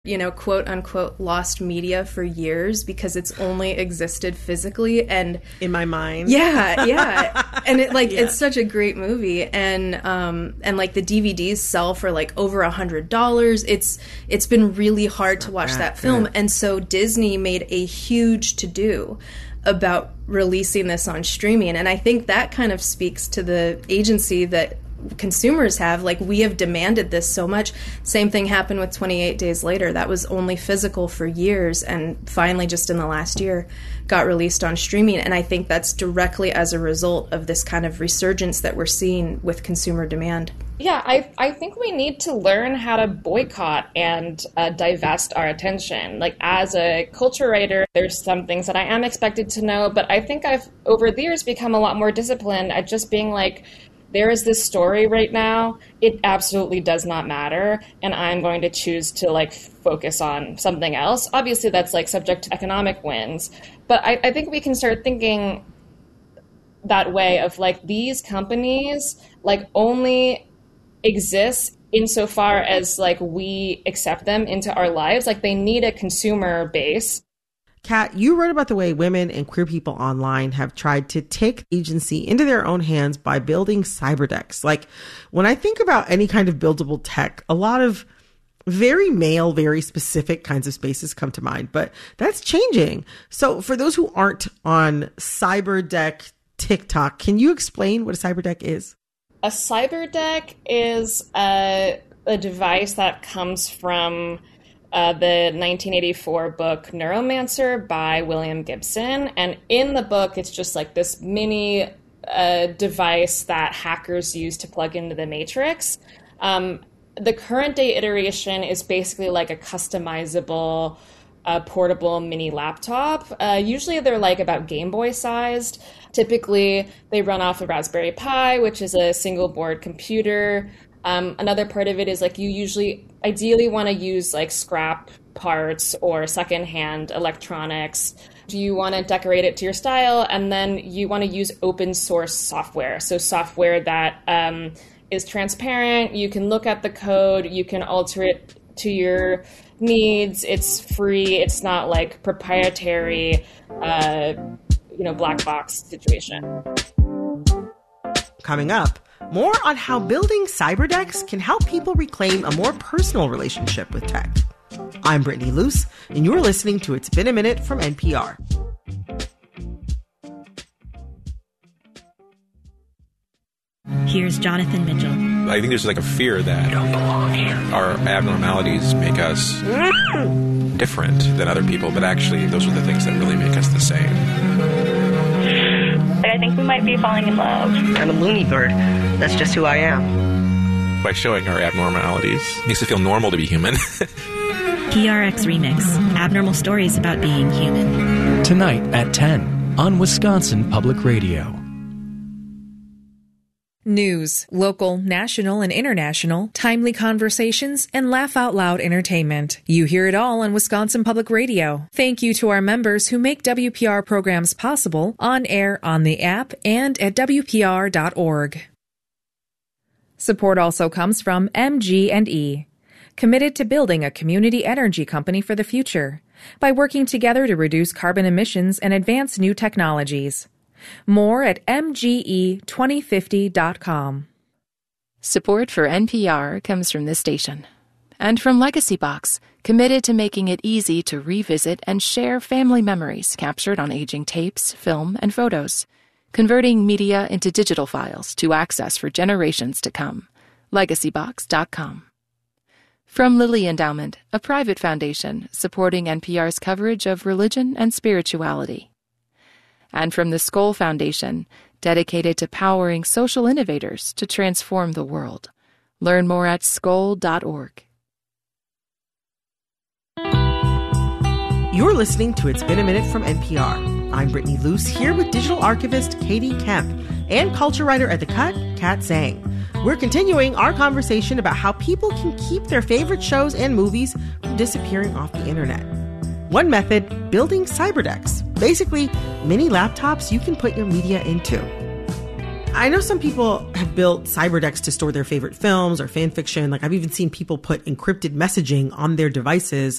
quote unquote lost media for years because it's only existed physically and in my mind. Yeah. And it's such a great movie. And like the DVDs sell for like over $100. It's been really hard to watch that film. And so Disney made a huge to-do about releasing this on streaming. And I think that kind of speaks to the agency that consumers have. Like, we have demanded this so much. Same thing happened with 28 Days Later. That was only physical for years and finally just in the last year got released on streaming. And I think that's directly as a result of this kind of resurgence that we're seeing with consumer demand. Yeah, I think we need to learn how to boycott and divest our attention. Like, as a culture writer, there's some things that I am expected to know, but I think I've, over the years, become a lot more disciplined at just being like, there is this story right now, it absolutely does not matter, and I'm going to choose to like focus on something else. Obviously, that's like subject to economic wins, but I think we can start thinking that way of like, these companies like only exist insofar as like we accept them into our lives. Like, they need a consumer base. Kat, you wrote about the way women and queer people online have tried to take agency into their own hands by building cyberdecks. Like, when I think about any kind of buildable tech, a lot of very male, very specific kinds of spaces come to mind, but that's changing. So for those who aren't on cyberdeck TikTok, can you explain what a cyberdeck is? A cyberdeck is a device that comes from the 1984 book Neuromancer by William Gibson. And in the book, it's just like this mini device that hackers use to plug into the Matrix. The current day iteration is basically like a customizable portable mini laptop. Usually they're like about Game Boy sized. Typically they run off a Raspberry Pi, which is a single board computer. Another part of it is like, you ideally want to use like scrap parts or secondhand electronics. You want to decorate it to your style, and then you want to use open source software. So software that is transparent. You can look at the code. You can alter it to your needs. It's free. It's not like proprietary, black box situation. Coming up, more on how building cyberdecks can help people reclaim a more personal relationship with tech. I'm Brittany Luce, and you're listening to It's Been a Minute from NPR. Here's Jonathan Mitchell. I think there's like a fear that you don't belong here. Our abnormalities make us different than other people, but actually those are the things that really make us the same. I think we might be falling in love. I'm a loony bird. That's just who I am. By showing our abnormalities, it makes it feel normal to be human. PRX Remix. Abnormal stories about being human. Tonight at 10 on Wisconsin Public Radio. News, local, national, and international, timely conversations, and laugh-out-loud entertainment. You hear it all on Wisconsin Public Radio. Thank you to our members who make WPR programs possible, on air, on the app, and at WPR.org. Support also comes from MG&E, committed to building a community energy company for the future by working together to reduce carbon emissions and advance new technologies. More at mge2050.com. Support for NPR comes from this station. And from Legacy Box, committed to making it easy to revisit and share family memories captured on aging tapes, film, and photos. Converting media into digital files to access for generations to come. LegacyBox.com. From Lilly Endowment, a private foundation supporting NPR's coverage of religion and spirituality. And from the Skoll Foundation, dedicated to powering social innovators to transform the world. Learn more at skoll.org. You're listening to It's Been a Minute from NPR. I'm Brittany Luce, here with digital archivist Katie Kemp and culture writer at The Cut, Kat Zhang. We're continuing our conversation about how people can keep their favorite shows and movies from disappearing off the internet. One method, building cyberdecks. Basically, mini laptops you can put your media into. I know some people have built cyberdecks to store their favorite films or fan fiction. Like I've even seen people put encrypted messaging on their devices